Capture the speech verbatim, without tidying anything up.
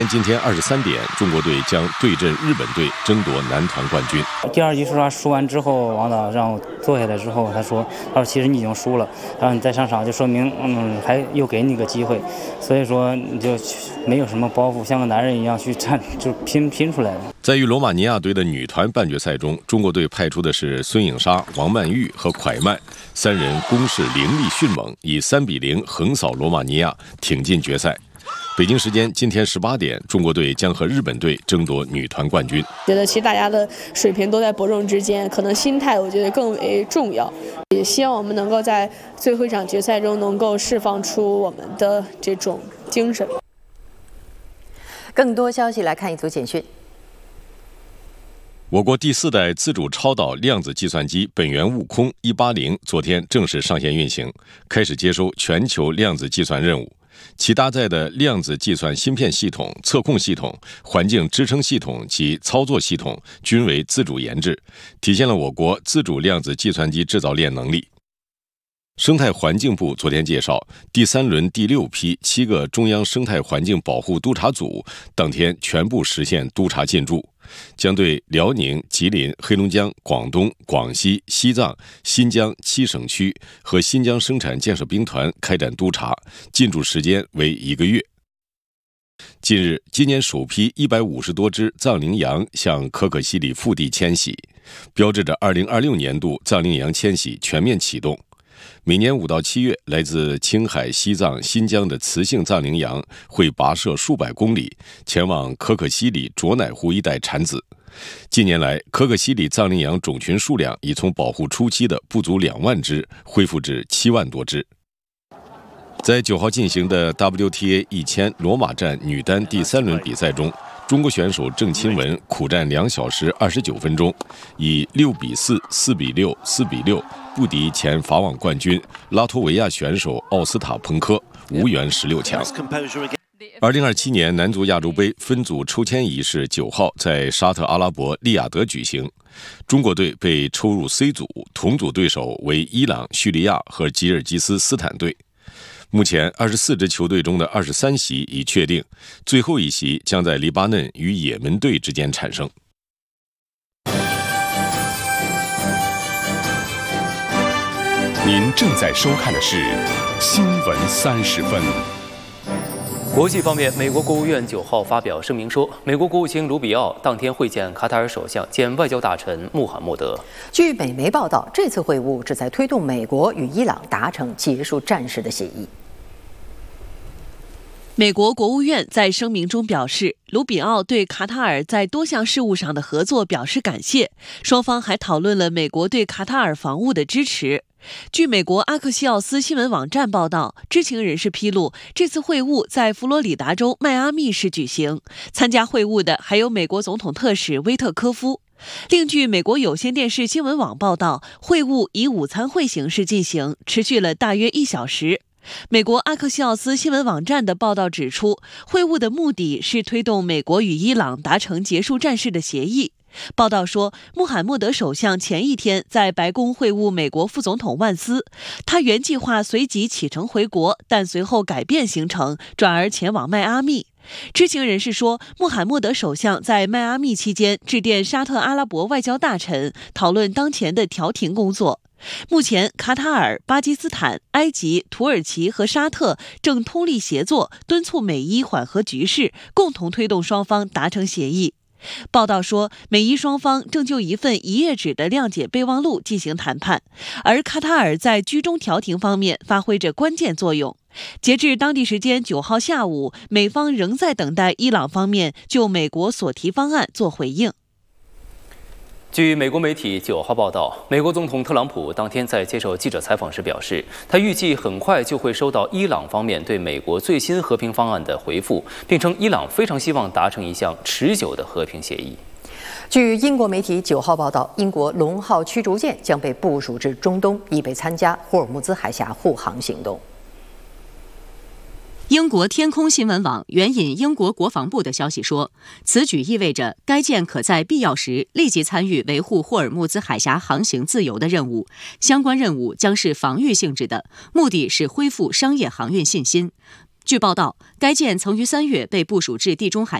今天二十三点，中国队将对阵日本队，争夺男团冠军。 第二局说他输完之后，王导让我坐下来之后，他说：“他说其实你已经输了，然后你再上场就说明，嗯，还又给你个机会，所以说你就没有什么包袱，像个男人一样去战，就拼拼出来了。” 在与罗马尼亚队的女团半决赛中，中国队派出的是孙颖莎、王曼玉和蒯曼三人，攻势凌厉迅猛，以三比零横扫罗马尼亚，挺进决赛。北京时间今天十八点，中国队将和日本队争夺女团冠军。 觉得其实大家的水平都在伯仲之间，可能心态我觉得更为重要。也希望我们能够在最后一场决赛中能够释放出我们的这种精神。 更多消息来看一组简讯。 我国第四代自主超导量子计算机本源悟空一八零昨天正式上线运行，开始接收全球量子计算任务。其搭载的量子计算芯片系统、测控系统、环境支撑系统及操作系统均为自主研制，体现了我国自主量子计算机制造链能力。生态环境部昨天介绍，第三轮第六批七个中央生态环境保护督察组当天全部实现督查进驻，将对辽宁、吉林、黑龙江、广东、广西、西藏、新疆七省区和新疆生产建设兵团开展督查，进驻时间为一个月。近日，今年首批一百五十多只藏羚羊向可可西里腹地迁徙，标志着二零二六年度藏羚羊迁徙全面启动。每年五到七月，来自青海、西藏、新疆的雌性藏羚羊会跋涉数百公里，前往可可西里卓乃湖一带产子。近年来，可可西里藏羚羊种群数量已从保护初期的不足两万只，恢复至七万多只。在九号进行的 W T A 一千罗马站女单第三轮比赛中，中国选手郑钦文苦战两小时二十九分钟，以六比四、四比六、四比六不敌前法网冠军拉脱维亚选手奥斯塔彭科，无缘十六强。二零二七年男足亚洲杯分组抽签仪式九号在沙特阿拉伯利雅得举行，中国队被抽入 C 组，同组对手为伊朗、叙利亚和吉尔吉斯斯坦队。目前二十四支球队中的二十三席已确定，最后一席将在黎巴嫩与也门队之间产生。 您正在收看的是新闻三十分。 国际方面，美国国务院九号发表声明说，美国国务卿卢比奥当天会见卡塔尔首相兼外交大臣穆罕默德。 据美媒报道，这次会晤旨在推动美国与伊朗达成结束战事的协议。 美国国务院在声明中表示，卢比奥对卡塔尔在多项事务上的合作表示感谢，双方还讨论了美国对卡塔尔防务的支持。据美国阿克西奥斯新闻网站报道，知情人士披露，这次会晤在佛罗里达州迈阿密市举行，参加会晤的还有美国总统特使威特科夫。另据美国有线电视新闻网报道，会晤以午餐会形式进行，持续了大约一小时。美国阿克西奥斯新闻网站的报道指出，会晤的目的是推动美国与伊朗达成结束战事的协议。报道说，穆罕默德首相前一天在白宫会晤美国副总统万斯，他原计划随即启程回国，但随后改变行程，转而前往迈阿密。知情人士说，穆罕默德首相在迈阿密期间致电沙特阿拉伯外交大臣，讨论当前的调停工作。目前，卡塔尔、巴基斯坦、埃及、土耳其和沙特正通力协作，敦促美伊缓和局势，共同推动双方达成协议。报道说，美伊双方正就一份一页纸的谅解备忘录进行谈判，而卡塔尔在居中调停方面发挥着关键作用。截至当地时间九号下午，美方仍在等待伊朗方面就美国所提方案做回应。 据美国媒体九号报道，美国总统特朗普当天在接受记者采访时表示，他预计很快就会收到伊朗方面对美国最新和平方案的回复，并称伊朗非常希望达成一项持久的和平协议。 据英国媒体九号报道，英国龙号驱逐舰将被部署至中东，以备参加霍尔木兹海峡护航行动。 英国天空新闻网援引英国国防部的消息说，此举意味着该舰可在必要时立即参与维护霍尔木兹海峡航行自由的任务，相关任务将是防御性质的，目的是恢复商业航运信心。 据报道，该舰曾于三月被部署至地中海